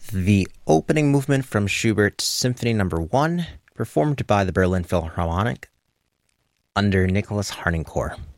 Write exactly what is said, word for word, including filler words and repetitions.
The opening movement from Schubert's Symphony Number one, performed by the Berlin Philharmonic under Nicholas Harnoncourt.